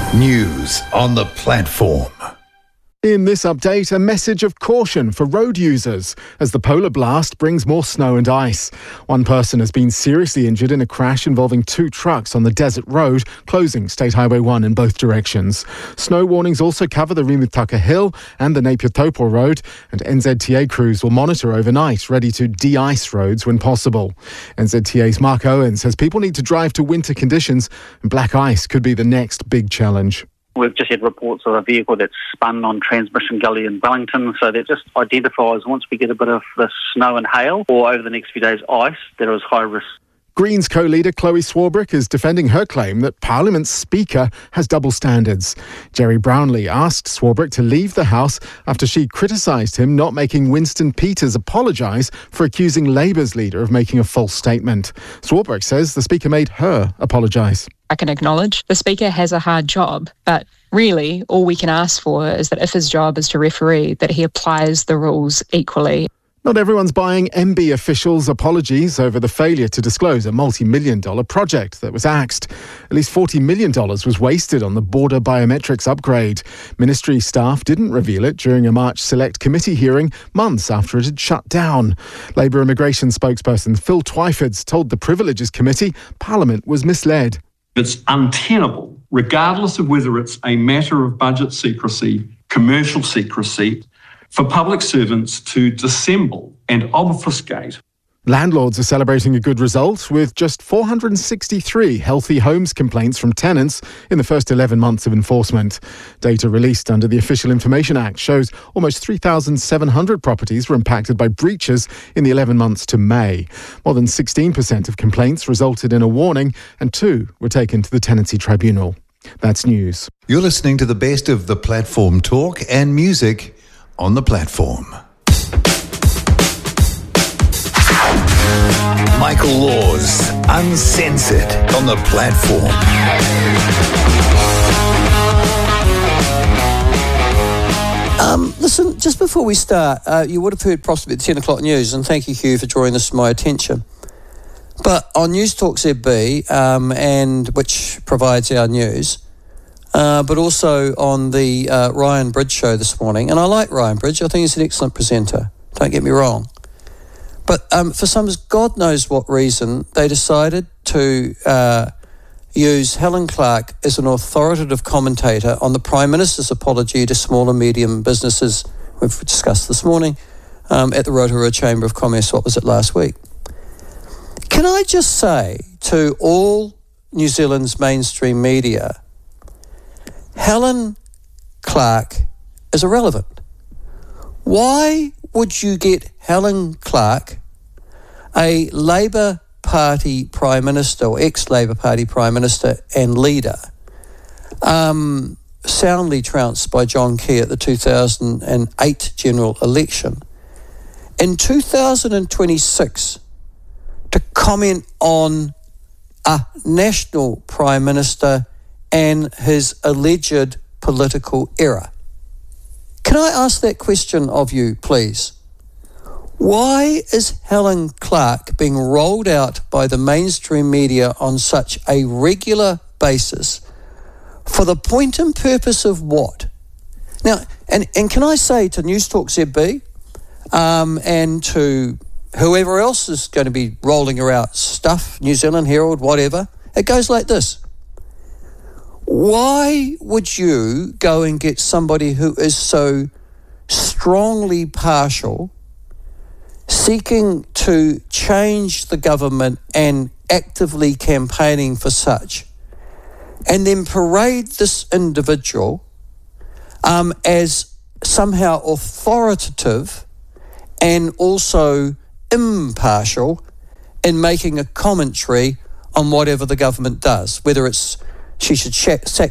News on the platform. In this update, a message of caution for road users as the polar blast brings more snow and ice. One person has been seriously injured in a crash involving two trucks on the Desert Road, closing State Highway 1 in both directions. Snow warnings also cover the Rimutaka Hill and the Napier Taupo Road, and NZTA crews will monitor overnight, ready to de-ice roads when possible. NZTA's Mark Owen says people need to drive to winter conditions, and black ice could be the next big challenge. We've just had reports of a vehicle that's spun on Transmission Gully in Wellington, so that just identifies once we get a bit of the snow and hail, or over the next few days ice, there is high risk. Greens co-leader Chloe Swarbrick is defending her claim that Parliament's Speaker has double standards. Jerry Brownlee asked Swarbrick to leave the House after she criticised him not making Winston Peters apologise for accusing Labour's leader of making a false statement. Swarbrick says the Speaker made her apologise. I can acknowledge the Speaker has a hard job, but really all we can ask for is that if his job is to referee, that he applies the rules equally. Not everyone's buying MB officials' apologies over the failure to disclose a multi-million-dollar project that was axed. At least $40 million was wasted on the border biometrics upgrade. Ministry staff didn't reveal it during a March Select Committee hearing months after it had shut down. Labour immigration spokesperson Phil Twyford told the Privileges Committee Parliament was misled. It's untenable, regardless of whether it's a matter of budget secrecy, commercial secrecy, for public servants to dissemble and obfuscate. Landlords are celebrating a good result with just 463 healthy homes complaints from tenants in the first 11 months of enforcement. Data released under the Official Information Act shows almost 3,700 properties were impacted by breaches in the 11 months to May. More than 16% of complaints resulted in a warning and 2 were taken to the Tenancy Tribunal. That's news. You're listening to the best of the platform talk and music on the platform. Michael Laws, Uncensored on the platform. Listen, just before we start, you would have heard possibly the 10 o'clock news, and thank you, Hugh, for drawing this to my attention. But on News Talk ZB, and which provides our news, but also on the Ryan Bridge show this morning. And I like Ryan Bridge. I think he's an excellent presenter. Don't get me wrong. But for some God knows what reason, they decided to use Helen Clark as an authoritative commentator on the Prime Minister's apology to small and medium businesses we've discussed this morning at the Rotorua Chamber of Commerce. What was it, last week? Can I just say to all New Zealand's mainstream media, Helen Clark is irrelevant. Why would you get Helen Clark, a Labour Party Prime Minister or ex-Labour Party Prime Minister and leader, soundly trounced by John Key at the 2008 general election, in 2026 to comment on a national Prime Minister and his alleged political error? Can I ask that question of you, please? Why is Helen Clark being rolled out by the mainstream media on such a regular basis? For the point and purpose of what? Now, and can I say to News Talk ZB and to whoever else is going to be rolling her out stuff, New Zealand Herald, whatever, it goes like this. Why would you go and get somebody who is so strongly partial, seeking to change the government and actively campaigning for such, and then parade this individual as somehow authoritative and also impartial in making a commentary on whatever the government does, whether it's she should sack